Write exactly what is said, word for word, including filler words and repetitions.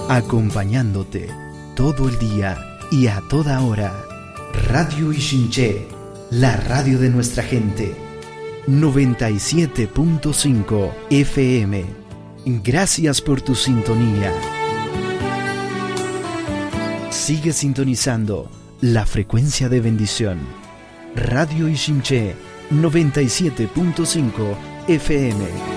acompañándote todo el día y a toda hora. Radio Ichinché, la radio de nuestra gente. noventa y siete punto cinco F M. Gracias por tu sintonía. Sigue sintonizando la frecuencia de bendición. Radio Ichinché, noventa y siete punto cinco F M.